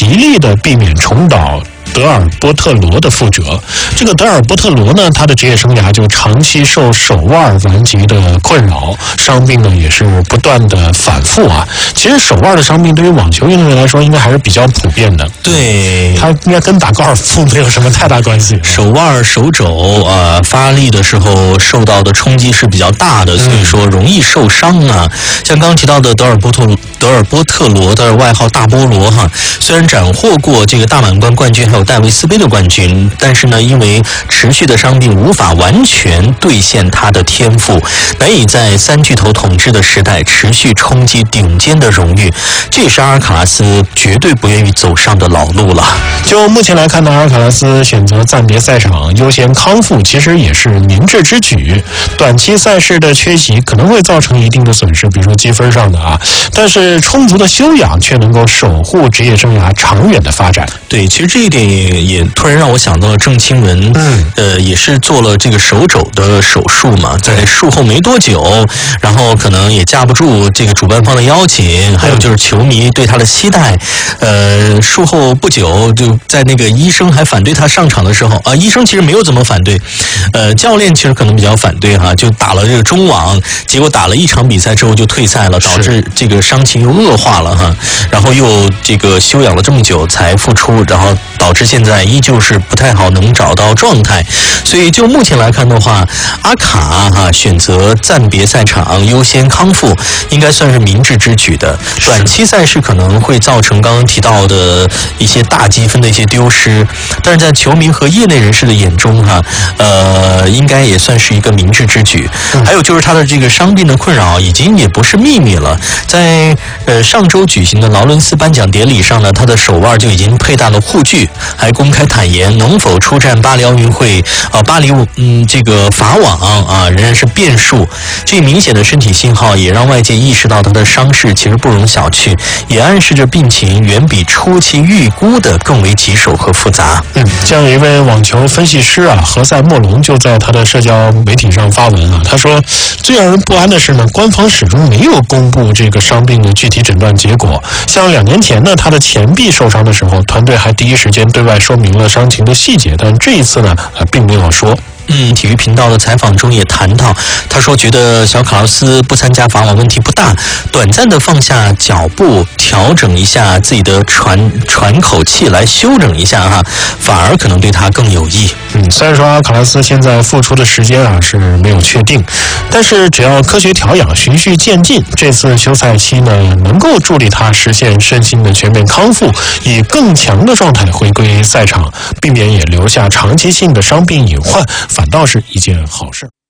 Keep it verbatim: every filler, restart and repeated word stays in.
极力的避免重蹈德尔波特罗的覆辙。这个德尔波特罗呢，他的职业生涯就长期受手腕顽疾的困扰，伤病呢也是不断的反复啊。其实手腕的伤病对于网球运动员来说，应该还是比较普遍的。 对， 他应该跟打高尔夫没有什么太大关系。 手腕、手肘啊、呃，发力的时候受到的冲击是比较大的，所以说容易受伤啊。像刚刚提到的德尔波特德尔波特罗的外号大菠萝哈，虽然斩获过这个大满贯冠军还有戴维斯杯的冠军，但是呢，因为持续的伤病无法完全兑现他的天赋，难以在三巨头统治的时代持续冲击顶尖的荣誉，这也是阿尔卡拉斯绝对不愿意走上的老路了。 就目前来看呢，阿尔卡拉斯选择暂别赛场优先康复，其实也是明智之举。短期赛事的缺席可能会造成一定的损失，比如说积分上的啊，但是充足的休养却能够守护职业生涯长远的发展。 对，其实这一点也也突然让我想到了郑钦文，嗯，呃，也是做了这个手肘的手术嘛，在术后没多久，然后可能也架不住这个主办方的邀请，还有就是球迷对他的期待，呃，术后不久就在那个医生还反对他上场的时候，啊、呃，医生其实没有怎么反对，呃，教练其实可能比较反对哈，就打了这个中网，结果打了一场比赛之后就退赛了，导致这个伤情又恶化了哈，然后又这个休养了这么久才复出，然后导致现在依旧是不太好能找到状态，所以就目前来看的话，阿卡哈、啊、选择暂别赛场优先康复，应该算是明智之举的。短期赛事可能会造成刚刚提到的一些大积分的一些丢失，但是在球迷和业内人士的眼中哈、啊，呃，应该也算是一个明智之举。还有就是他的这个伤病的困扰已经也不是秘密了，在呃上周举行的劳伦斯颁奖典礼上呢，他的手腕就已经佩戴了护具，还公开坦言能否出战巴黎奥运会啊，巴黎嗯这个法网啊仍然是变数。这明显的身体信号也让外界意识到他的伤势其实不容小觑，也暗示着病情远比初期预估的更为棘手和复杂。 嗯，这样有一位网球分析师啊，何塞莫龙就在他的社交媒体上发文啊，他说最让人不安的是呢，官方始终没有公布这个伤病的具体诊断结果。像两年前呢，他的前臂受伤的时候，团队还第一时间对外说明了伤情的细节，但这一次呢，呃，并没有说。 嗯，体育频道的采访中也谈到，他说觉得小卡劳斯不参加法网问题不大，短暂的放下脚步，调整一下自己的喘喘口气来休整一下哈，反而可能对他更有益。 嗯，虽然说阿卡拉斯现在复出的时间啊是没有确定，但是只要科学调养，循序渐进，这次休赛期呢能够助力他实现身心的全面康复，以更强的状态回归赛场，避免也留下长期性的伤病隐患，反倒是一件好事。